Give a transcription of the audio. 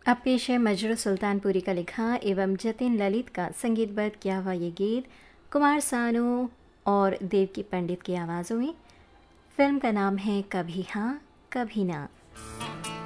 अब पेश है मजरू सुल्तानपुरी का लिखा एवं जतिन ललित का संगीतबद्ध किया हुआ ये गीत कुमार सानू और देवकी पंडित की आवाज़ों में। फिल्म का नाम है कभी हाँ कभी ना।